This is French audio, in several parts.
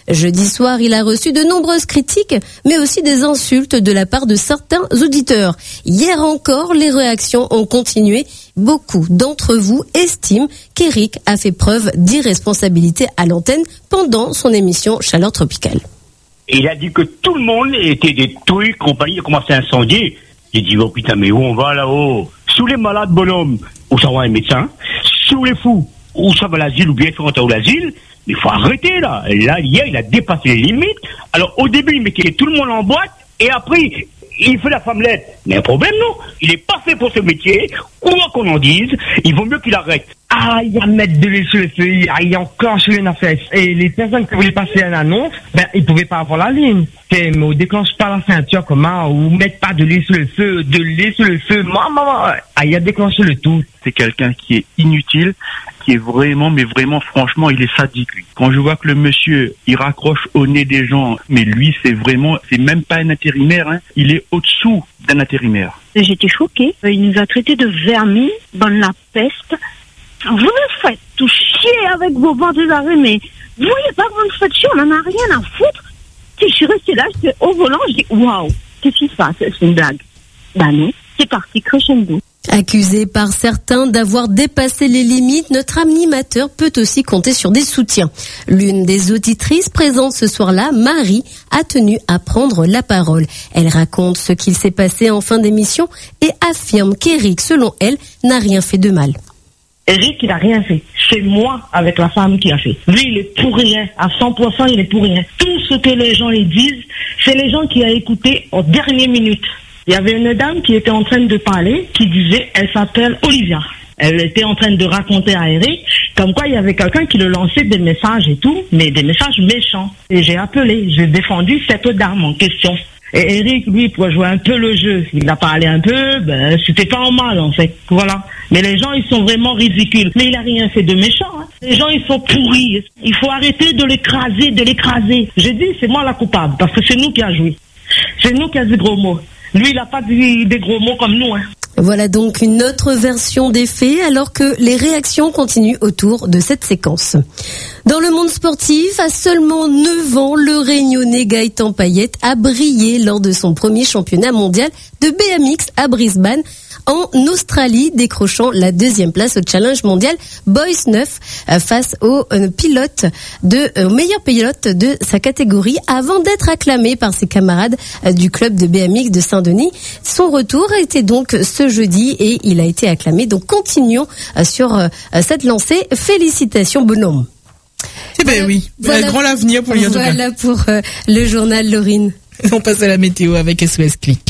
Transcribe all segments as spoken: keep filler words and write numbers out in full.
Jeudi soir, il a reçu de nombreuses critiques, mais aussi des insultes de la part de certains auditeurs. Hier encore, les réactions ont continué. Beaucoup d'entre vous estiment qu'Éric a fait preuve d'irresponsabilité à l'antenne pendant son émission Chaleur Tropicale. Il a dit que tout le monde était des trucs, compagnie, il a commencé à incendier. J'ai dit, oh putain, mais où on va là-haut? Sous les malades bonhommes, où ça va un médecin? Sous les fous, où ça va l'asile, ou bien il faut rentrer au l'asile? Mais il faut arrêter là. Là, hier, il a dépassé les limites. Alors, au début, il mettait tout le monde en boîte, et après, il fait la femmelette. Mais un problème, non? Il est pas fait pour ce métier. Quoi qu'on en dise, il vaut mieux qu'il arrête. Ah, il y a mettre de l'huile sur le feu, ah, il y a encore sur une affaire. Et les personnes qui voulaient passer à l'annonce, ben, ils pouvaient pas avoir la ligne. C'est, mais on déclenche pas la ceinture, comment, ou mettre pas de l'huile sur le feu, de l'huile sur le feu, maman, ah, il a déclenché le tout. C'est quelqu'un qui est inutile, qui est vraiment, mais vraiment, franchement, il est sadique, lui. Quand je vois que le monsieur, il raccroche au nez des gens, mais lui, c'est vraiment, c'est même pas un intérimaire, hein. Il est au-dessous d'un intérimaire. J'étais choquée. Il nous a traités de vermis, dans la peste. Vous nous faites tout chier avec vos ventes d'arrêt, mais vous voyez pas que vous nous faites chier, on en a rien à foutre. Si je suis restée là, j'étais au volant, je dis, waouh, qu'est-ce qui se passe? C'est une blague. Ben non, c'est parti, crescendo. Accusé par certains d'avoir dépassé les limites, notre animateur peut aussi compter sur des soutiens. L'une des auditrices présentes ce soir-là, Marie, a tenu à prendre la parole. Elle raconte ce qu'il s'est passé en fin d'émission et affirme qu'Éric, selon elle, n'a rien fait de mal. Éric, il a rien fait. C'est moi, avec la femme, qui a fait. Lui, il est pour rien. À cent pour cent, il est pour rien. Tout ce que les gens lui disent, c'est les gens qui ont écouté en dernière minute. Il y avait une dame qui était en train de parler, qui disait, elle s'appelle Olivia. Elle était en train de raconter à Éric, comme quoi il y avait quelqu'un qui le lançait des messages et tout, mais des messages méchants. Et j'ai appelé, j'ai défendu cette dame en question. Et Éric, lui, pour jouer un peu le jeu, il a parlé un peu, ben, c'était pas en mal, en fait. Voilà. Mais les gens, ils sont vraiment ridicules. Mais il a rien fait de méchant, hein. Les gens, ils sont pourris. Il faut arrêter de l'écraser, de l'écraser. Je dis, c'est moi la coupable, parce que c'est nous qui a joué. C'est nous qui a dit gros mots. Lui, il a pas dit des gros mots comme nous, hein. Voilà donc une autre version des faits, alors que les réactions continuent autour de cette séquence. Dans le monde sportif, à seulement neuf ans, le Réunionnais Gaëtan Payet a brillé lors de son premier championnat mondial de B M X à Brisbane, en Australie, décrochant la deuxième place au challenge mondial Boys neuf face au euh, pilote de, euh, meilleur pilote de sa catégorie, avant d'être acclamé par ses camarades euh, du club de B M X de Saint-Denis. Son retour était donc ce jeudi et il a été acclamé. Donc continuons euh, sur euh, cette lancée. Félicitations, bonhomme. Eh ben voilà, oui, voilà, un grand avenir pour lui en tout cas. Voilà pour euh, le journal, Laurine. On passe à la météo avec S O S Click.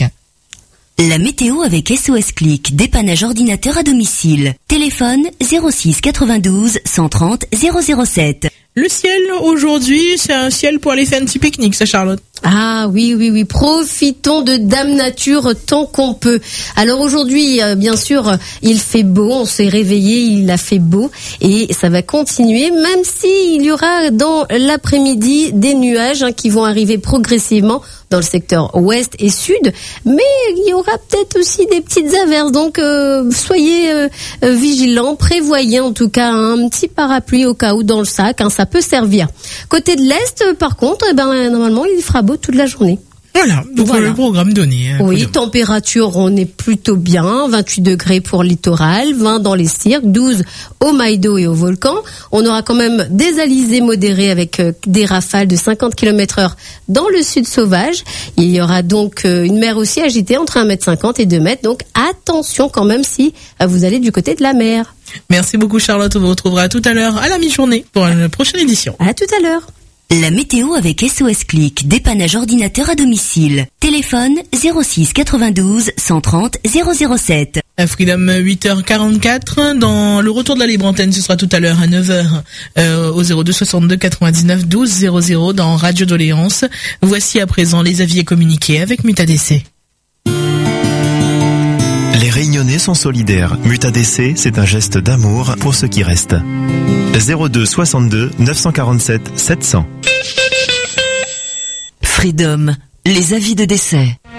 La météo avec S O S Click, dépannage ordinateur à domicile. Téléphone zéro six quatre-vingt-douze cent trente zéro zéro sept. Le ciel aujourd'hui, c'est un ciel pour aller faire un petit pique-nique, ça, Charlotte. Ah oui, oui, oui. Profitons de Dame Nature tant qu'on peut. Alors aujourd'hui, euh, bien sûr, il fait beau. On s'est réveillé, il a fait beau et ça va continuer, même s'il y aura dans l'après-midi des nuages hein, qui vont arriver progressivement dans le secteur ouest et sud. Mais il y aura peut-être aussi des petites averses. Donc euh, soyez euh, vigilants, prévoyez en tout cas un petit parapluie au cas où dans le sac. Hein, ça peut servir. Côté de l'est, par contre, eh ben normalement, il fera beau toute la journée. Voilà, donc voilà. Le programme donné. Hein, oui, température, on est plutôt bien, vingt-huit degrés pour le littoral, vingt dans les cirques, douze au Maïdo et au Volcan. On aura quand même des alizés modérés avec euh, des rafales de cinquante kilomètres heure dans le sud sauvage. Il y aura donc euh, une mer aussi agitée entre un mètre cinquante et deux mètres. Donc attention quand même si euh, vous allez du côté de la mer. Merci beaucoup Charlotte, on vous retrouvera tout à l'heure à la mi-journée pour une prochaine édition. À tout à l'heure. La météo avec S O S Click, dépannage ordinateur à domicile. Téléphone zéro six quatre-vingt-douze cent trente zéro zéro sept. Freedom huit heures quarante-quatre. Dans le retour de la libre antenne, ce sera tout à l'heure à neuf heures euh, au zéro deux soixante-deux quatre-vingt-dix-neuf douze zéro zéro dans Radio Doléance. Voici à présent les avis et communiqués avec Muta D C. Les Réunionnais sont solidaires. Muta D C, c'est un geste d'amour pour ceux qui restent. zéro deux soixante-deux neuf cent quarante-sept sept cents. Freedom, les avis de décès.